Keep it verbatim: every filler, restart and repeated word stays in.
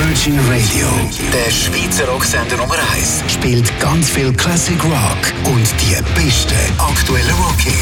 Virgin Radio. Der Schweizer Rocksender Nummer eins Spielt ganz viel Classic Rock und die besten aktuellen Rockhits.